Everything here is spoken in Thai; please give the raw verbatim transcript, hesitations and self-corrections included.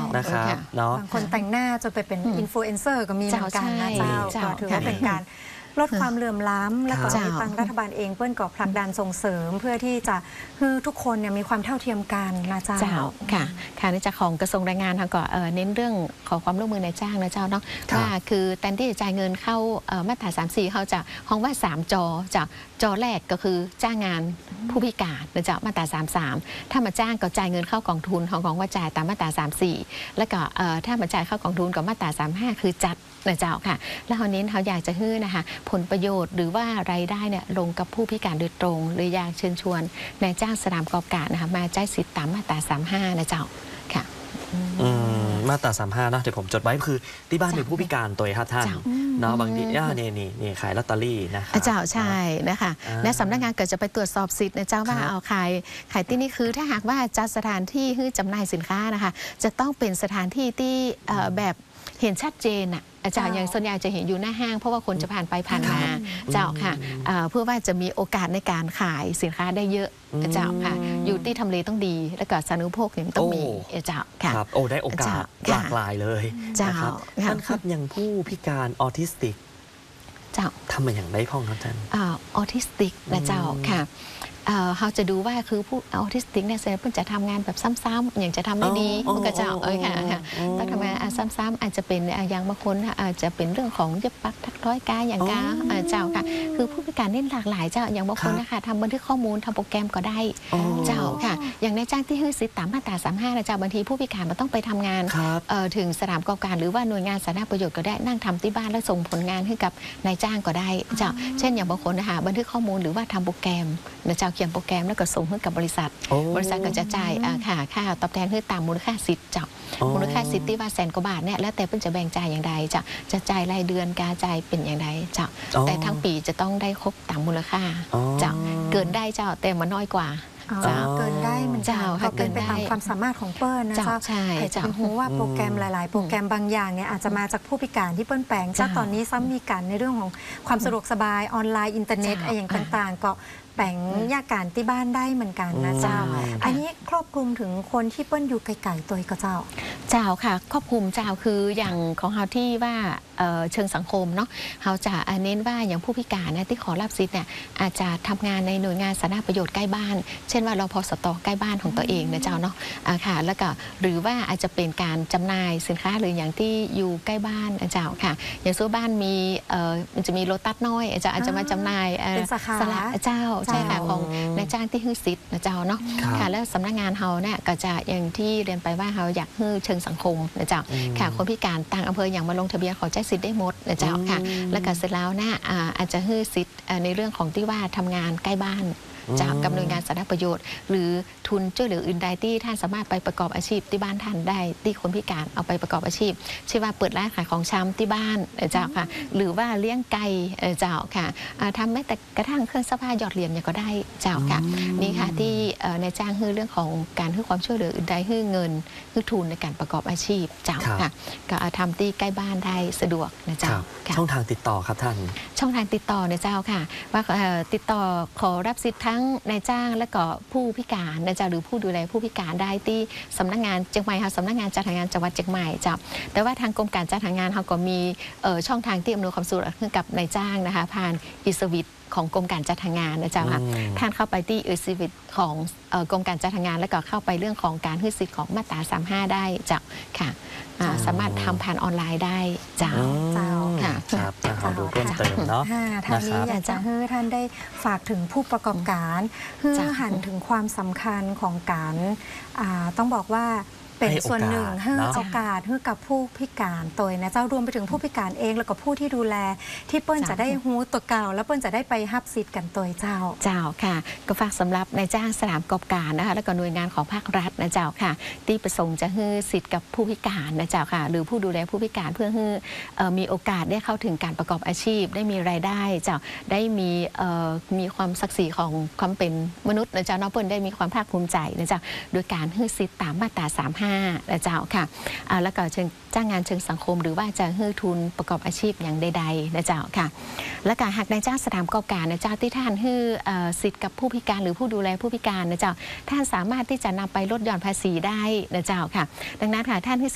นะครับเนาะบางคนแต่งหน้าจนไปเป็นอินฟลูเอนเซอร์ก็มีเหมือนกันนะเจ้าก็ถือว่าเป็นการลดความเหลื่อมล้ำและก็มีทางรัฐบาลเองเพื่อนก็ผลักดันส่งเสริมเพื่อที่จะให้ทุกคนเนี่ยมีความเท่าเทียมกันนะเจ้าค่ะค่ะในจากของกระทรวงแรงงานทางก็เน้นเรื่องขอความร่วมมือในจ้างนะเจ้าเนาะว่าคือแทนที่จะจ่ายเงินเข้ามาตราสามสี่เขาจะห้องว่าสามจอจากจอแรกก็คือจ้างงานผู้พิการนะเจ้ามาตราสามสามถ้ามาจ้างก็จ่ายเงินเข้ากองทุนของกองว่าจ่ายตามมาตราสามสี่แล้วก็ถ้ามาจ่ายเข้ากองทุนกับมาตราสามห้าคือจัดนะเจ้าค่ะแล้วเขาเน้นเขาอยากจะให้นะคะผลประโยชน์หรือว่ารายได้เนี่ยลงกับผู้พิการโดยตรงหรืออยากเชิญชวนนายจ้างสถานประกอบการนะคะมาจ่ายสิทธิ์ตามมาตราสามห้านะเจ้าค่ะมาตราสามห้านะเดี๋ยวผมจดไว้คือที่บ้านเป็นผู้พิการตัวครับท่านเนาะบางทีนี่นี่นี่ขายลอตเตอรี่นะคะเจ้าใช่นะคะและสำนักงานเกิดจะไปตรวจสอบสิทธิ์นะเจ้าว่าเอาขายขายที่นี่คือถ้าหากว่าจัดสถานที่ให้จำหน่ายสินค้านะคะจะต้องเป็นสถานที่ที่แบบเห็นชัดเจนอ่ะอาจารย์อย่างส่วนใหญ่จะเห็นอยู่หน้าห้างเพราะว่าคนจะผ่านไปผ่านมาเจ้าค่ะเพื่อว่าจะมีโอกาสในการขายสินค้าได้เยอะเจ้าค่ะอยู่ที่ทำเลต้องดีแล้วก็สาธารณูปโภคเนี่ยต้องมีเจ้าค่ะโอ้ได้โอกาสหลากหลายเลยนะครับท่านครับอย่างผู้พิการออทิสติกเจ้าทำมาอย่างไรพ้องครับท่านออทิสติกนะเจ้าค่ะเขาจะดูว่าคือผู้ออทิสติกเนี่ยเซลล์จะทำงานแบบซ้ำๆอย่างจะทำได้ดีมันก็จะเออค่ะต้องทำงานซ้ำๆอาจจะเป็นอย่างบางคนอาจจะเป็นเรื่องของเย็บปักทักร้อยกายอย่างกาเจ้าค่ะคือผู้พิการนี่หลากหลายเจ้าอย่างบางคนนะคะทำบันทึกข้อมูลทำโปรแกรมก็ได้เจ้าค่ะอย่างในจ้างที่ให้สิทธิ์ตามมาตราสามห้านะเจ้าบางทีผู้พิการมันต้องไปทำงานถึงสถานประกอบการหรือว่าหน่วยงานสาธารณประโยชน์ก็ได้นั่งทำที่บ้านแล้วส่งผลงานให้กับนายจ้างก็ได้เจ้าเช่นอย่างบางคนนะคะบันทึกข้อมูลหรือว่าทำโปรแกรมนะเจ้าเขียนโปรแกรมแล้วก็ส่งให้กับบริษัทบริษัทก็จะจ่ายค่าค่าตอบแทนให้ตามมูลค่าสิทธิ์เจ้ามูลค่าสิทธิ์ที่ว่าแสนกว่าบาทเนี่ยแล้วแต่เพิ่นจะแบ่งจ่ายอย่างใดจะจะจ่ายรายเดือนการจ่ายเป็นอย่างใดเจ้าแต่ทั้งปีจะต้องได้ครบตามมูลค่าเจ้าเกินได้เจ้าแต่มันน้อยกว่าเกินได้มันเจ้าก็เกินไปตามความสามารถของเปิ้ลนะเจ้าใช่จะรู้ว่าโปรแกรมหลายๆโปรแกรมบางอย่างเนี่ยอาจจะมาจากผู้พิการที่เปิ้ลแปลงเจ้าตอนนี้ซ้ำมีการในเรื่องของความสะดวกสบายออนไลน์อินเทอร์เน็ตอะไรอย่างต่างๆก็แบ่งยาการที่บ้านได้เหมือนกันนะเจ้าอันนี้ครอบคลุมถึงคนที่เปิ้ลอยู่ไกลๆตัวก็เจ้าเจ้าค่ะครอบคลุมเจ้าคืออย่างของเราที่ว่าเชิงสังคมเนาะเขาจะเน้นว่าอย่างผู้พิการนะที่ขอรับสิทธิ์เนี่ยอาจจะทำงานในหน่วยงานสาธารณประโยชน์ใกล้บ้านเช่นว่ารพสตใกล้บ้านของตัวเองนะเจ้าเนาะค่ะแล้วก็หรือว่าอาจจะเป็นการจำหน่ายสินค้าหรืออย่างที่อยู่ใกล้บ้านนะเจ้าค่ะอย่างซื้อบ้านมีมันจะมีโลตัสน้อยอาจจะอาจจะมาจำหน่ายสละเจ้าใช่ค่ะของนายจ้างที่ฮื้อสิทธิ์นะเจ้าเนาะค่ะแล้วสำนักงานเขาเนี่ยก็จะอย่างที่เรียนไปว่าเขาอยากฮื้อเชิงสังคมนะเจ้าค่ะคนพิการต่างอำเภออย่างมาลงทะเบียนขอใช้สิทธิ์ได้หมดนะเจ้าค่ะแล้วก็เสร็จแล้วนะอาจจะฮื้อสิทธิ์ในเรื่องของที่ว่าทำงานใกล้บ้านจากกับหน่วยงานสาธารณประโยชน์หรือทุนช่วยเหลืออื่นใดที่ท่านสามารถไปประกอบอาชีพที่บ้านท่านได้ที่คนพิการเอาไปประกอบอาชีพเช่นว่าเปิดร้านขายของชำที่บ้านเจ้าค่ะหรือว่าเลี้ยงไก่เจ้าค่ะทำแม้แต่กระทั่งเครื่องซักผ้าหยอดเหรียญเนี่ยก็ได้เจ้าค่ะนี่ค่ะที่ในจ้างฮื้อเรื่องของการฮื้อความช่วยเหลืออื่นใดฮื้อเงินฮื้อทุนในการประกอบอาชีพเจ้าค่ะก็ทำที่ใกล้บ้านได้สะดวกนะเจ้าช่องทางติดต่อครับท่านช่องทางติดต่อนะเจ้าค่ะว่าติดต่อขอรับสิทธิ์ทั้งนายจ้างและก็ผู้พิการนะเจ้าหรือผู้ดูแลผู้พิการได้ที่สำนักงานเชียงใหม่ค่ะสำนักงานจัดหางานจังหวัดเชียงใหม่เจ้าแต่ว่าทางกรมการจัดหางานเขาก็มีช่องทางที่อำนวยความสะดวกให้กับนายจ้างนะคะผ่านอีสวิตของกรมการจัดหางานนะเจ้าค่ะท่านเข้าไปที่อีสวิตของกรมการจัดหางานแล้วก็เข้าไปเรื่องของการฮื้อสิทธิ์ของมาตราสามห้าได้เจ้าค่ะสามารถทำผ่านออนไลน์ได้เจ้าเจ้าค่ะครับเราดูเพิ่มเติมเนาะท่านนี้อยากจะให้ท่านได้ฝากถึงผู้ประกอบการเพื่อหันถึงความสำคัญของการต้องบอกว่าเป็นส่วนหนึ่งให้โอกาสให้กับผู้พิการตัวนะเจ้ารวมไปถึงผู้พิการเองแล้วก็ผู้ที่ดูแลที่เปิ้ลจะได้ฮู้ตัวเก่าแล้วเปิ้ลจะได้ไปฮับสิทธิ์กันตัวเจ้าเจ้าค่ะก็ฝากสำหรับนายจ้างสถานประกอบการนะคะแล้วก็หน่วยงานของภาครัฐนะเจ้าค่ะที่ประสงค์จะให้สิทธิ์กับผู้พิการนะเจ้าค่ะหรือผู้ดูแลผู้พิการเพื่อให้มีโอกาสได้เข้าถึงการประกอบอาชีพได้มีรายได้เจ้าได้มีมีความศักดิ์ศรีของความเป็นมนุษย์นะเจ้าน้องเปิ้ลได้มีความภาคภูมิใจนะเจ้าโดยการให้สิทธิ์ตามมาตราสามห้านะเจ้าค่ะแล้วก็เชิงจ้างงานเชิงสังคมหรือว่าจะฮื้อทุนประกอบอาชีพอย่างใดๆนะเจ้าค่ะและการหากนายจ้างสถานประกอบการนะเจ้าที่ท่านฮื้อสิทธิ์กับผู้พิการหรือผู้ดูแลผู้พิการนะเจ้าท่านสามารถที่จะนำไปลดหย่อนภาษีได้นะเจ้าค่ะดังนั้นค่ะท่านฮื้อ